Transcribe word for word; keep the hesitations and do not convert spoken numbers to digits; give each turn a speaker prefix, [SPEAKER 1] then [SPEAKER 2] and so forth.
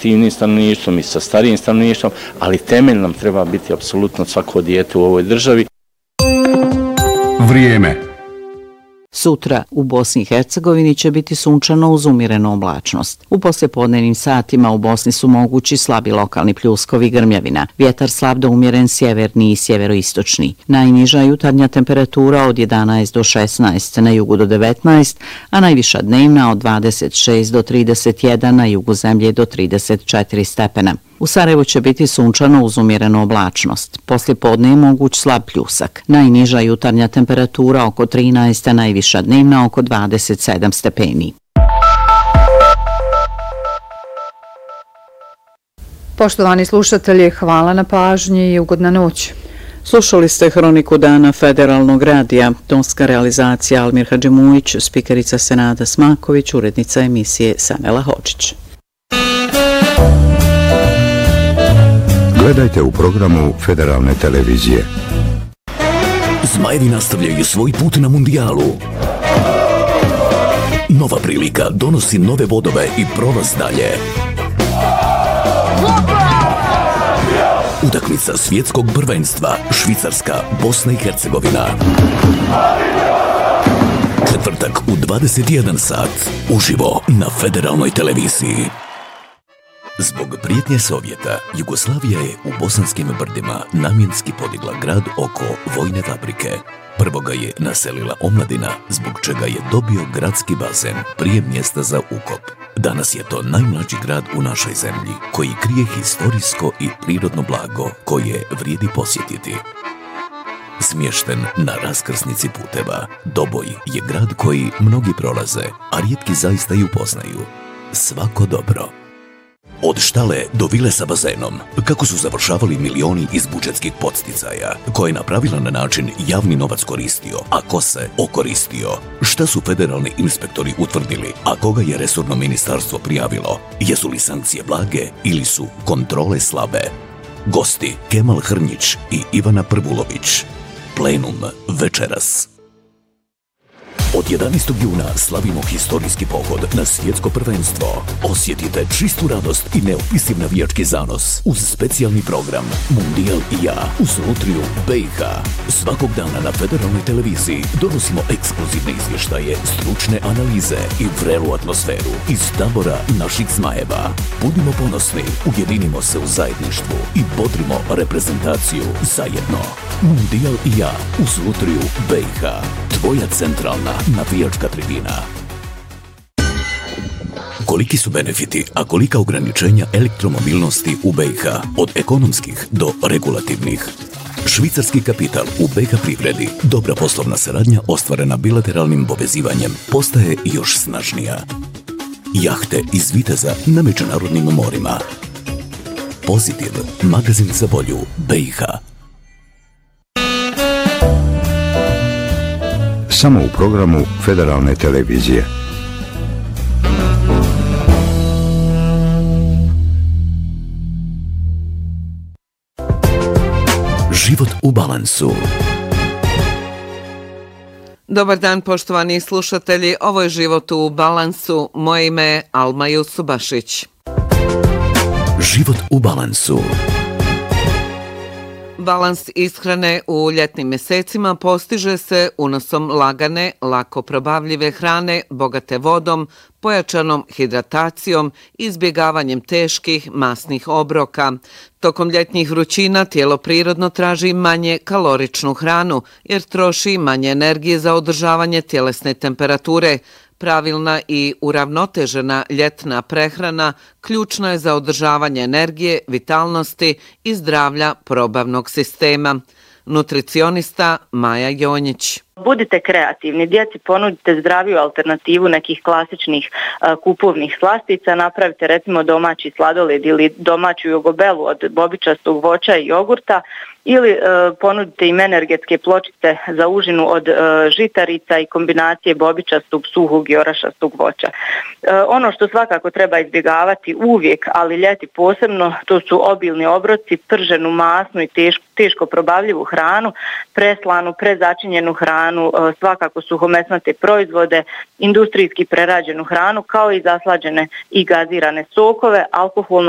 [SPEAKER 1] aktivnim stanovništvom i sa starijim stanovništvom, ali temelj nam treba biti apsolutno svako dijete u ovoj državi.
[SPEAKER 2] Vrijeme.
[SPEAKER 3] Sutra u Bosni i Hercegovini će biti sunčano uz umjerenu oblačnost. U poslijepodnevnim satima u Bosni su mogući slabi lokalni pljuskovi i grmljavina. Vjetar slab do umjeren sjeverni i sjeveroistočni. Najniža jutarnja temperatura od jedanaest do šesnaest, na jugu do devetnaest, a najviša dnevna od dvadeset šest do trideset jedan, na jugu zemlje do trideset četiri stepena. U Sarajevu će biti sunčano uz umjerenu oblačnost. Poslije podne je moguć slab pljusak. Najniža jutarnja temperatura oko trinaest, a najviša dnevna oko dvadeset sedam stepeni.
[SPEAKER 4] Poštovani slušatelji, hvala na pažnji i ugodna noć.
[SPEAKER 3] Slušali ste Hroniku dana Federalnog radija, tonska realizacija Almir Hadžimujić, spikerica Senada Smaković, urednica emisije Sanela Hočić.
[SPEAKER 2] Gledajte u programu Federalne televizije.
[SPEAKER 5] Zmajevi nastavljaju svoj put na mundijalu. Nova prilika donosi nove bodove i prolaz dalje. Utakmica svjetskog prvenstva Švicarska, Bosna i Hercegovina. Četvrtak u dvadeset jedan sat, uživo na Federalnoj televiziji. Zbog prijetnje Sovjeta, Jugoslavija je u Bosanskim brdima namjenski podigla grad oko vojne fabrike. Prvo ga je naselila omladina, zbog čega je dobio gradski bazen prije mjesta za ukop. Danas je to najmlađi grad u našoj zemlji, koji krije historijsko i prirodno blago koje vrijedi posjetiti. Smješten na raskrsnici puteva, Doboj je grad koji mnogi prolaze, a rijetki zaista i upoznaju. Svako dobro. Od štale do vile sa bazenom, kako su završavali milioni iz budžetskih podsticaja, koje je na pravilan način javni novac koristio, a ko se okoristio, šta su federalni inspektori utvrdili, a koga je resorno ministarstvo prijavilo, jesu li sankcije blage ili su kontrole slabe. Gosti Kemal Hrnjić i Ivana Prvulović. Plenum večeras. Od jedanaestog juna slavimo historijski pohod na svjetsko prvenstvo. Osjetite čistu radost i neopisiv navijački zanos uz specijalni program Mundijal i ja uz Lutriju B i H. Svakog dana na Federalnoj televiziji donosimo ekskluzivne izvještaje, stručne analize i vrelu atmosferu iz tabora naših zmajeva. Budimo ponosni, ujedinimo se u zajedništvu i bodrimo reprezentaciju zajedno. Mundijal i ja uz Lutriju B i H. Tvoja centralna navijačka tribina. Koliki su benefiti, a kolika ograničenja elektromobilnosti u B i H, od ekonomskih do regulativnih? Švicarski kapital u B i H privredi, dobra poslovna saradnja ostvarena bilateralnim povezivanjem, postaje još snažnija. Jahte iz viteza na međunarodnim morima. Pozitiv, magazin za bolju B i H.
[SPEAKER 2] Samo u programu Federalne televizije.
[SPEAKER 5] Život u balansu.
[SPEAKER 6] Dobar dan, poštovani slušatelji. Ovo je Život u balansu. Moje ime je Alma Jusubašić.
[SPEAKER 5] Život u balansu.
[SPEAKER 6] Balans ishrane u ljetnim mjesecima postiže se unosom lagane, lako probavljive hrane, bogate vodom, pojačanom hidratacijom, izbjegavanjem teških masnih obroka. Tokom ljetnih vrućina tijelo prirodno traži manje kaloričnu hranu jer troši manje energije za održavanje tjelesne temperature. Pravilna i uravnotežena ljetna prehrana ključna je za održavanje energije, vitalnosti i zdravlja probavnog sistema. Nutricionista Maja Jonjić.
[SPEAKER 7] Budite kreativni, djeci ponudite zdraviju alternativu nekih klasičnih uh, kupovnih slastica, napravite recimo domaći sladoled ili domaću jogobelu od bobičastog voća i jogurta ili uh, ponudite im energetske pločice za užinu od uh, žitarica i kombinacije bobičastog, suhog i orašastog voća. Uh, ono što svakako treba izbjegavati uvijek, ali ljeti posebno, to su obilni obroci, prženu, masnu i teško, teško probavljivu hranu, preslanu, prezačinjenu hranu, svakako suhomesnate proizvode, industrijski prerađenu hranu, kao i zaslađene i gazirane sokove, alkoholna